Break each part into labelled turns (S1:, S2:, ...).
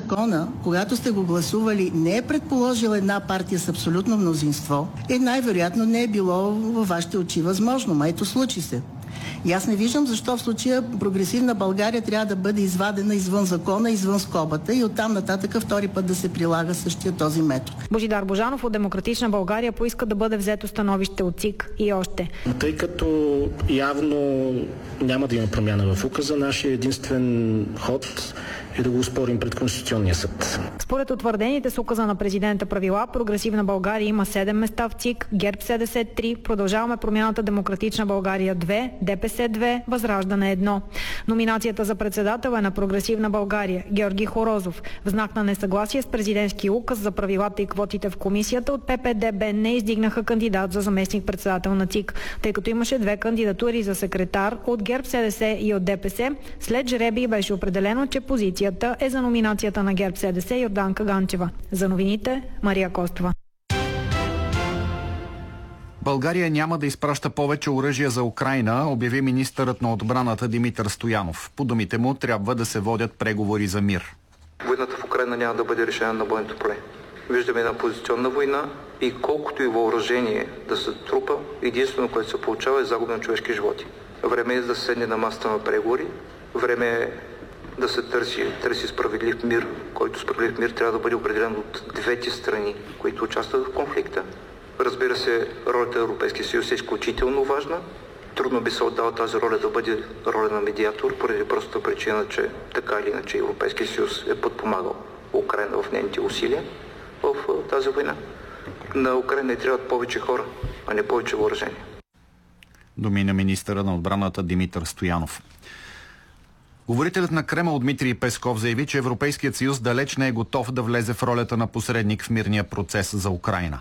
S1: закона, когато сте го гласували, не е предположил една партия с абсолютно мнозинство, най-вероятно не е било във вашите очи възможно. Ето случи се. И аз не виждам защо в случая прогресивна България трябва да бъде извадена извън закона, извън скобата и оттам нататък втори път да се прилага същия този метод.
S2: Божидар Божанов от Демократична България поиска да бъде взето становище от ЦИК и още.
S3: Тъй като явно няма да има промяна в указа, нашия единствен ход е да го оспорим пред Конституционния съд.
S2: Според утвърдените с указа на президента правила, Прогресивна България има 7 места в ЦИК, ГЕРБ СДС 3, Продължаваме промяната Демократична България 2, ДПС 2, Възраждане 1. Номинацията за председател е на Прогресивна България Георги Хорозов. В знак на несъгласие с президентски указ за правилата и квотите в комисията от ППДБ не издигнаха кандидат за заместник-председател на ЦИК, тъй като имаше 2 кандидатури за секретар от ГЕРБ СДС и от ДПС. След жребий беше определено, че позицията е за номинацията на ГЕРБ СДС Йорданка Ганчева. За новините Мария Костова.
S4: България няма да изпраща повече оръжия за Украйна, обяви министърът на отбраната Димитър Стоянов. По думите му трябва да се водят преговори за мир.
S5: Войната в Украйна няма да бъде решена на бойното поле. Виждаме една позиционна война и колкото и въоръжение да се трупа, единствено, което се получава е загуба на човешки животи. Време е да се седне на масата на преговори, време е да се търси справедлив мир, който справедлив мир трябва да бъде определен от двете страни, които участват в конфликта. Разбира се, ролята на Европейския съюз е изключително важна. Трудно би се отдала тази роля да бъде роля на медиатор, поради простата причина, че така или иначе Европейския съюз е подпомагал Украйна в нейните усилия в тази война. На Украйна не трябват повече хора, а не повече въоръжение.
S4: Думи на министъра на отбраната Димитър Стоянов. Говорителят на Кремъл Дмитрий Песков заяви, че Европейският съюз далеч не е готов да влезе в ролята на посредник в мирния процес за Украйна.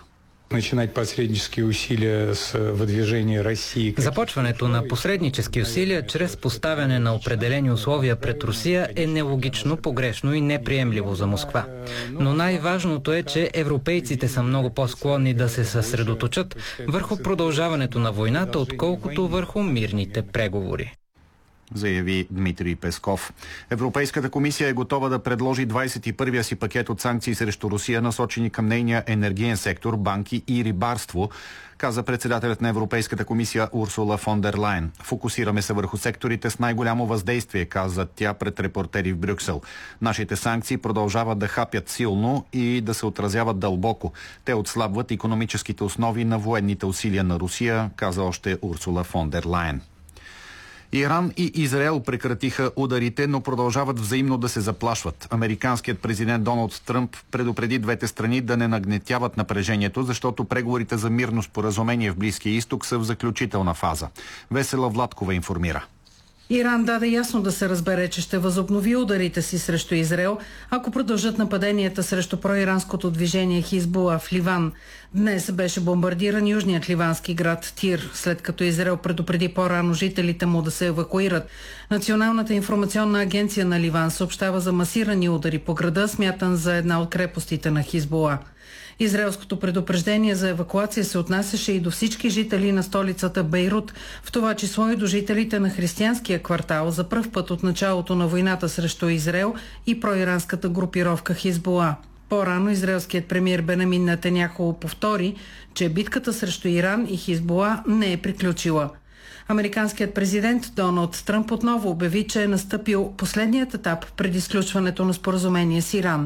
S6: Започването на посреднически усилия чрез поставяне на определени условия пред Русия е нелогично, погрешно и неприемливо за Москва. Но най-важното е, че европейците са много по-склонни да се съсредоточат върху продължаването на войната, отколкото върху мирните преговори,
S4: заяви Дмитрий Песков. Европейската комисия е готова да предложи 21-я си пакет от санкции срещу Русия, насочени към нейния енергиен сектор, банки и рибарство, каза председателят на Европейската комисия Урсула фон дер Лайен. Фокусираме се върху секторите с най-голямо въздействие, каза тя пред репортери в Брюксел. Нашите санкции продължават да хапят силно и да се отразяват дълбоко. Те отслабват икономическите основи на военните усилия на Русия, каза още Урсула фон дер Лайен. Иран и Израел прекратиха ударите, но продължават взаимно да се заплашват. Американският президент Доналд Тръмп предупреди двете страни да не нагнетяват напрежението, защото преговорите за мирно споразумение в Близкия изток са в заключителна фаза. Весела Владкова информира.
S7: Иран даде ясно да се разбере, че ще възобнови ударите си срещу Израел, ако продължат нападенията срещу проиранското движение Хизбула в Ливан. Днес беше бомбардиран южният ливански град Тир, след като Израел предупреди по-рано жителите му да се евакуират. Националната информационна агенция на Ливан съобщава за масирани удари по града, смятан за една от крепостите на Хизбула. Израелското предупреждение за евакуация се отнасяше и до всички жители на столицата Бейрут, в това число и до жителите на християнския квартал, за пръв път от началото на войната срещу Израел и проиранската групировка Хизбула. По-рано израелският премиер Бенямин Нетаняху повтори, че битката срещу Иран и Хизбула не е приключила. Американският президент Доналд Тръмп отново обяви, че е настъпил последният етап преди сключването на споразумение с Иран.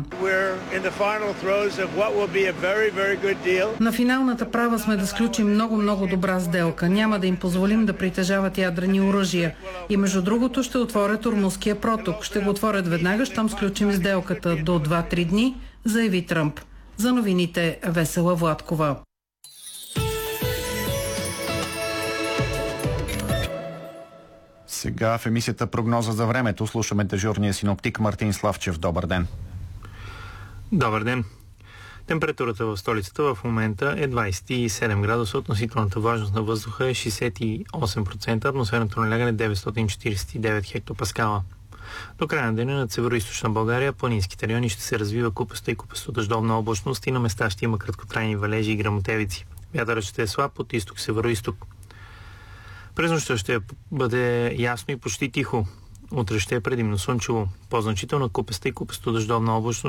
S7: На финалната права сме да сключим много добра сделка. Няма да им позволим да притежават ядрени оръжия. И между другото ще отворят Ормузския проток. Ще го отворят веднага, щом сключим сделката до 2-3 дни, заяви Тръмп. За новините Весела Владкова.
S4: Сега в емисията Прогноза за времето слушаме дежурния синоптик Мартин Славчев. Добър ден.
S8: Добър ден. Температурата в столицата в момента е 27 градуса, относителната влажност на въздуха е 68%, атмосферното налягане 949 хектопаскала. До края на деня над североизточна България планинските райони ще се развива купаста и купесто-дъждовна облачност и на места ще има краткотрайни валежи и гръмотевици. Вятърът ще е слаб от изток-североизток. През нощта ще бъде ясно и почти тихо. Утре ще е предимно слънчево. По-значителна купеста и купесто-дъждовна облачност